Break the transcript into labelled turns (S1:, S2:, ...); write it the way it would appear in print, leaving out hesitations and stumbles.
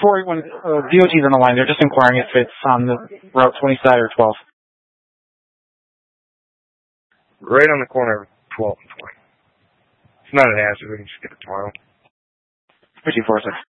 S1: 481, DOT's on the line. They're just inquiring if it's on the Route 20 side or 12.
S2: Right on the corner of 12 and 20. It's not an hazard. We can just get it tomorrow.
S1: 5246.